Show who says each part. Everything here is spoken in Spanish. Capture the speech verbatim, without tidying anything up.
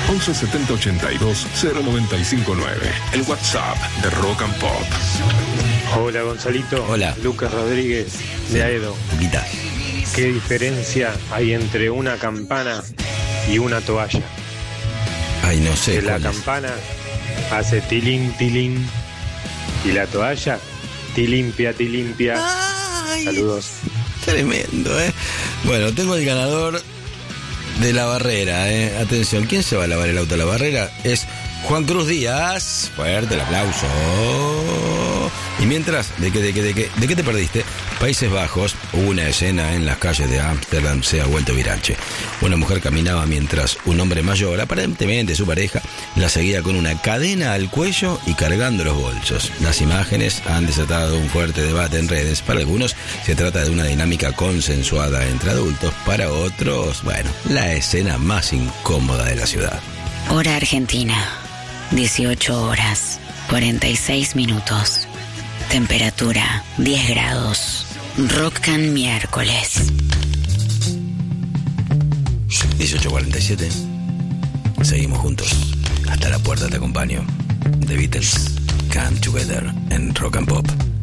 Speaker 1: once setenta ochenta y dos cero noventa y cinco nueve. El WhatsApp de Rock and Pop.
Speaker 2: Hola Gonzalito.
Speaker 3: Hola.
Speaker 2: Lucas Rodríguez de Aedo.
Speaker 3: Luquita.
Speaker 2: ¿Qué diferencia hay entre una campana y una toalla?
Speaker 3: Ay, no sé.
Speaker 2: Que la
Speaker 3: cuál es.
Speaker 2: campana hace tilín, tilín. Y la toalla, ti limpia, ti limpia.
Speaker 3: Ay,
Speaker 2: Saludos.
Speaker 3: Tremendo, ¿eh? Bueno, tengo el ganador de la barrera, ¿eh? Atención, ¿quién se va a lavar el auto a la barrera? Es Juan Cruz Díaz. Fuerte el aplauso. Y mientras, ¿de qué, de qué, de qué, de qué te perdiste? Países Bajos, una escena en las calles de Ámsterdam se ha vuelto viral. Una mujer caminaba mientras un hombre mayor, aparentemente su pareja, la seguía con una cadena al cuello y cargando los bolsos. Las imágenes han desatado un fuerte debate en redes. Para algunos se trata de una dinámica consensuada entre adultos. Para otros, bueno, la escena más incómoda de la ciudad.
Speaker 4: Hora Argentina, dieciocho horas, cuarenta y seis minutos. Temperatura diez grados. Rockcan miércoles.
Speaker 3: dieciocho cuarenta y siete. Seguimos juntos. Hasta la puerta te acompaño. The Beatles, Come Together en Rock and Pop.